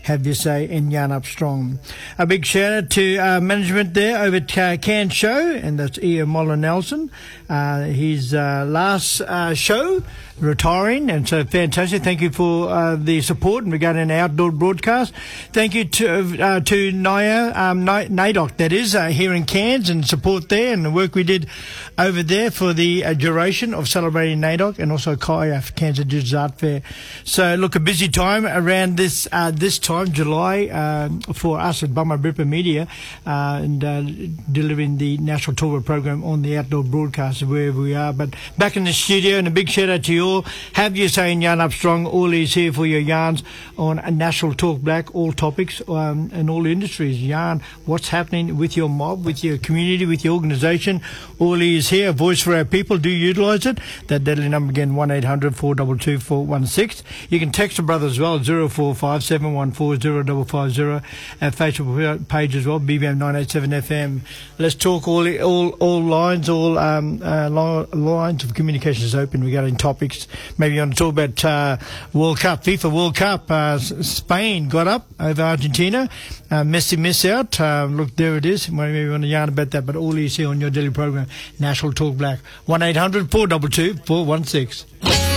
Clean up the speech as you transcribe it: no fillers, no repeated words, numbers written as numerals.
Have Your Say in Yarn Up Strong. A big shout out to management there over at Cairns Show, and that's Ian Moller Nelson. His last show, retiring, and so fantastic. Thank you for the support regarding our outdoor broadcast. Thank you to Naya NAIDOC, that is, here in Cairns, and support there, and the work we did over there for the duration of celebrating NAIDOC, and also CIAF, Cairns Indigenous Art Fair. So look, a busy time around this time, July, for us at Bummer Bripper Media, and delivering the National Tour program on the outdoor broadcast wherever we are. But back in the studio, and a big shout out to you all. Have Your Say in Yarn Up Strong. All is here for your yarns on a National Talk Black, all topics and all industries. Yarn, what's happening with your mob, with your community, with your organisation. All is here, a voice for our people. Do utilise it. That deadly number again, 1-800-422-416. You can text the brother as well, 0457140550. Our Facebook page as well, BBM 987 FM. Let's talk. All lines, lines of communication is open regarding topics. Maybe you want to talk about World Cup, FIFA World Cup. Spain got up over Argentina. Messi miss out. Look, there it is. Maybe you want to yarn about that, but all is here on your daily program, National Talk Black. 1-800-422-416.